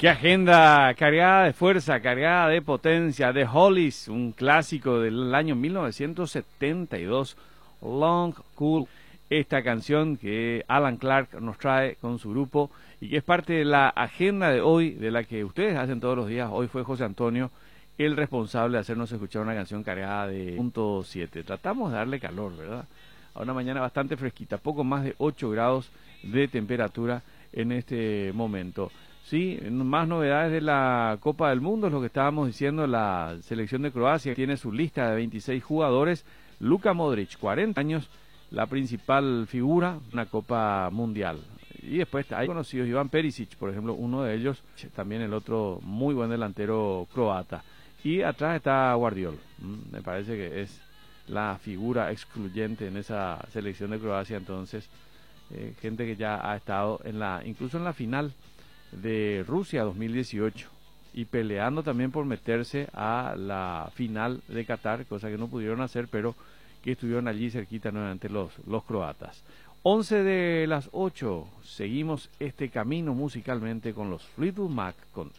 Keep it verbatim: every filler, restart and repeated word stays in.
Qué agenda cargada de fuerza, cargada de potencia. The Hollies, un clásico del año mil novecientos setenta y dos, Long Cool. Esta canción que Alan Clark nos trae con su grupo y que es parte de la agenda de hoy, de la que ustedes hacen todos los días. Hoy fue José Antonio el responsable de hacernos escuchar una canción cargada de punto siete. Tratamos de darle calor, ¿verdad? A una mañana bastante fresquita, poco más de ocho grados de temperatura en este momento. Sí, más novedades de la Copa del Mundo, es lo que estábamos diciendo. La selección de Croacia tiene su lista de veintiséis jugadores. Luka Modric, cuarenta años, la principal figura, una Copa Mundial. Y después hay conocidos, Iván Perisic, por ejemplo, uno de ellos, también el otro muy buen delantero croata. Y atrás está Guardiol, me parece que es la figura excluyente en esa selección de Croacia. Entonces, eh, gente que ya ha estado en la, incluso en la final de Rusia dos mil dieciocho y peleando también por meterse a la final de Qatar, cosa que no pudieron hacer, pero que estuvieron allí cerquita nuevamente los, los croatas. once de las ocho, seguimos este camino musicalmente con los Fleetwood Mac, con